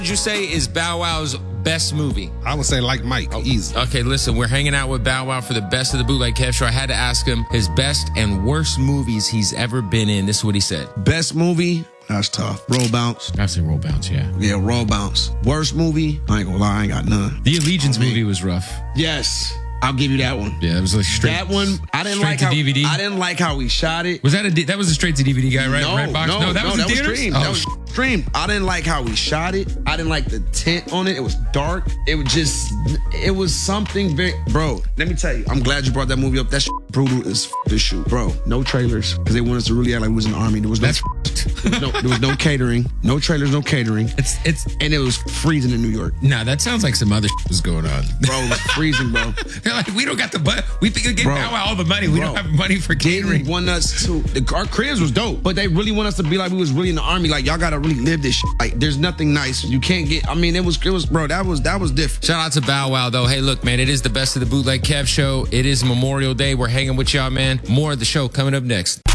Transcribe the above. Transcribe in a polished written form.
would you say is Bow Wow's best movie? I would say Like Mike. Easy. Okay, listen, we're hanging out with Bow Wow for the best of the Bootleg Kev Show. I had to ask him his best and worst movies he's ever been in. This is what he said. Best movie? That's tough. Roll Bounce. I've seen Roll Bounce, yeah. Yeah, Roll Bounce. Worst movie? I ain't gonna lie, I ain't got none. The Allegiance movie was rough. Yes. I'll give you that one. Yeah, it was like straight. That one, I didn't straight like to how DVD. I didn't like how we shot it. Was that that was a straight to DVD guy, right? Redbox? No, that was in theaters? streamed. Oh, That was streamed. I didn't like how we shot it. I didn't like the tint on it. It was dark. It was something very, bro. Let me tell you, I'm glad you brought that movie up. That brutal as to shoot, bro. No trailers because they want us to really act like we was in the army. There was no, there was no catering, no trailers, no catering. And it was freezing in New York. Nah, that sounds like some other was going on, bro. It was freezing, bro. They're like, we don't got the budget. We think we get Bow Wow all the money. We don't have money for catering. They want us to. Our cribs was dope, but they really want us to be like we was really in the army. Like y'all gotta really live this shit. Like there's nothing nice. You can't get. I mean, it was, bro. That was different. Shout out to Bow Wow though. Hey, look, man, it is the best of the Bootleg Kev Show. It is Memorial Day. We're hanging with y'all, man. More of the show coming up next.